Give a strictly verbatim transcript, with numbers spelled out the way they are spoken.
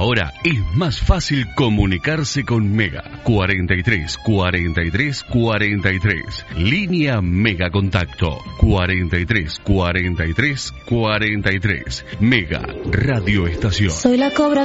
Ahora es más fácil comunicarse con Mega. cuarenta y tres, cuarenta y tres, cuarenta y tres. Línea Mega Contacto. cuarenta y tres, cuarenta y tres, cuarenta y tres. Mega Radio Estación. Soy la cobra